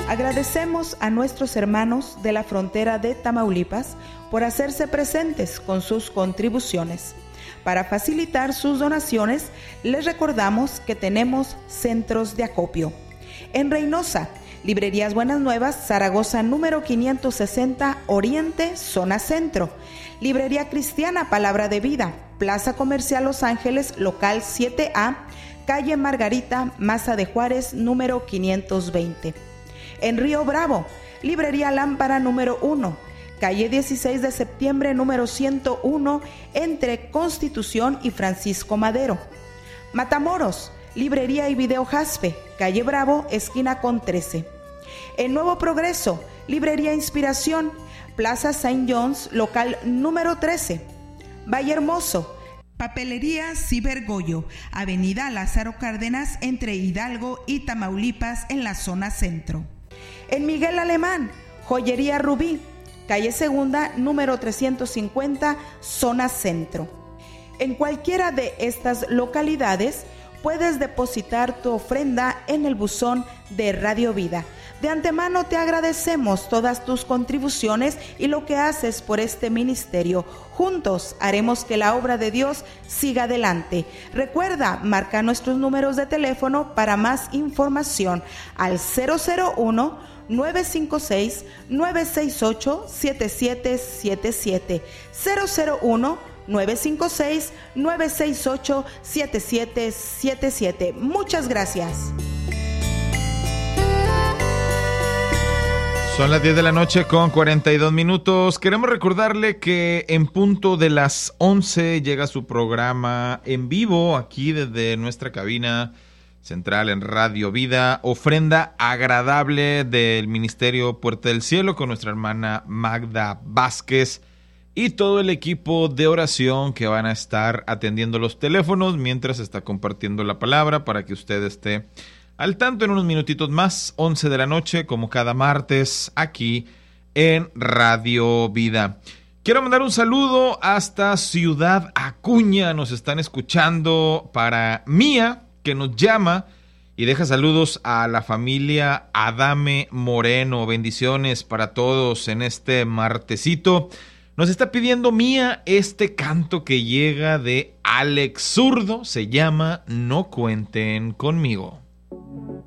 Agradecemos a nuestros hermanos de la frontera de Tamaulipas por hacerse presentes con sus contribuciones. Para facilitar sus donaciones, les recordamos que tenemos centros de acopio. En Reynosa, Librerías Buenas Nuevas, Zaragoza número 560, Oriente, Zona Centro. Librería Cristiana Palabra de Vida, Plaza Comercial Los Ángeles, local 7A, calle Margarita, Maza de Juárez, número 520. En Río Bravo, Librería Lámpara número 1, calle 16 de septiembre, número 101, entre Constitución y Francisco Madero. Matamoros, Librería y Video Jaspe, calle Bravo, esquina con 13. En Nuevo Progreso, Librería Inspiración, Plaza Saint John's, local número 13. Valle Hermoso, Papelería Cibergoyo, Avenida Lázaro Cárdenas, entre Hidalgo y Tamaulipas, en la zona centro. En Miguel Alemán, Joyería Rubí, calle Segunda, número 350, zona centro. En cualquiera de estas localidades puedes depositar tu ofrenda en el buzón de Radio Vida. De antemano te agradecemos todas tus contribuciones y lo que haces por este ministerio. Juntos haremos que la obra de Dios siga adelante. Recuerda, marca nuestros números de teléfono para más información al 001-956-968-7777. 001-956-968-7777. Muchas gracias. Son las 10 de la noche con 42 minutos. Queremos recordarle que en punto de las 11 llega su programa en vivo aquí desde nuestra cabina central en Radio Vida. Ofrenda agradable del Ministerio Puerta del Cielo con nuestra hermana Magda Vázquez y todo el equipo de oración que van a estar atendiendo los teléfonos mientras está compartiendo la palabra para que usted esté al tanto en unos minutitos más, 11 de la noche, como cada martes, aquí en Radio Vida. Quiero mandar un saludo hasta Ciudad Acuña. Nos están escuchando para Mía, que nos llama y deja saludos a la familia Adame Moreno. Bendiciones para todos en este martesito. Nos está pidiendo Mía este canto que llega de Alex Zurdo. Se llama No cuenten conmigo.